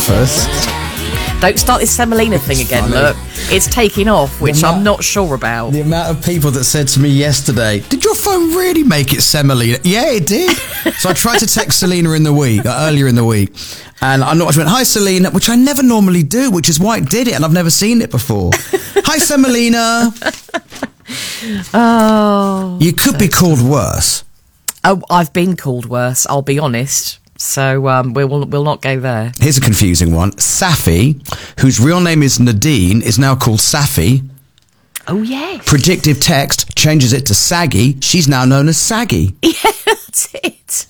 breakfast. Don't start this semolina thing again, funny. look. It's taking off, which I'm not sure about. The amount of people that said to me yesterday, did your phone really make it semolina? Yeah, it did. So I tried to text Selena earlier in the week. And I went, hi, Selena, which I never normally do, which is why it did it, and I've never seen it before. Hi, Semolina. Oh. You could be called worse. Oh, I've been called worse, I'll be honest. So we'll not go there. Here's a confusing one. Safi, whose real name is Nadine, is now called Safi. Oh, yes. Predictive text changes it to Saggy. She's now known as Saggy. Yeah, that's it.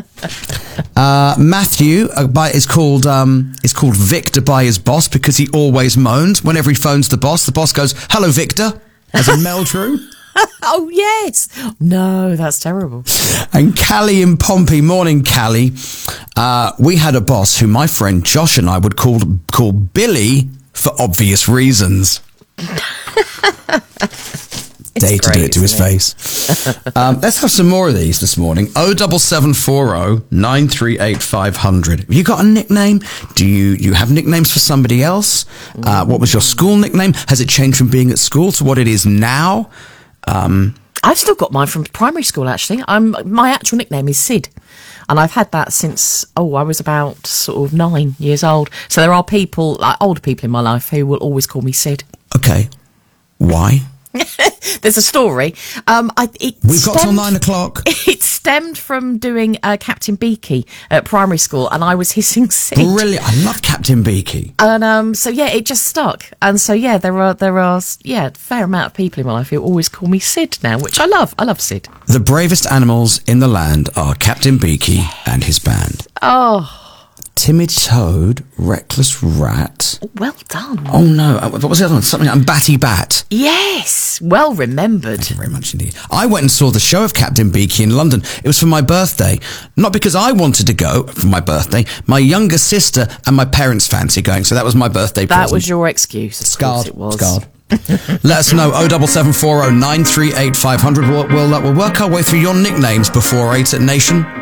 Matthew is called Victor by his boss because he always moans. Whenever he phones the boss goes, hello, Victor, as a Meldrew. Oh, yes. No, that's terrible. And Callie in Pompey. Morning, Callie. We had a boss who my friend Josh and I would call Billy for obvious reasons. Day to do it to his face. Let's have some more of these this morning. 07740 938 500. Have you got a nickname? Do you have nicknames for somebody else? What was your school nickname? Has it changed from being at school to what it is now? I've still got mine from primary school, actually. My actual nickname is Sid. And I've had that since, I was about sort of 9 years old. So there are people, like older people in my life, who will always call me Sid. Okay. Why? There's a story. We've got till 9 o'clock. It stemmed from doing Captain Beaky at primary school, and I was hissing Sid. Brilliant. I love Captain Beaky. And so yeah, it just stuck. And so yeah, there are a fair amount of people in my life who always call me Sid now, which I love. I love Sid. The bravest animals in the land are Captain Beaky and his band. Oh. Timid toad, reckless rat. Well done. Oh no, what was the other one? Something, Batty Bat. Yes, well remembered. Thank you very much indeed. I went and saw the show of Captain Beaky in London. It was for my birthday. Not because I wanted to go for my birthday. My younger sister and my parents fancy going, so that was my birthday present. That was your excuse. Scarred. It was. Scarred. Let us know, 07740 938 500. We'll work our way through your nicknames before 8 at Nation.